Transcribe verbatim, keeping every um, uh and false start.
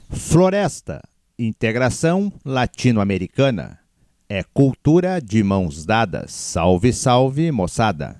Floresta, integração latino-americana. É cultura de mãos dadas. Salve, salve, moçada.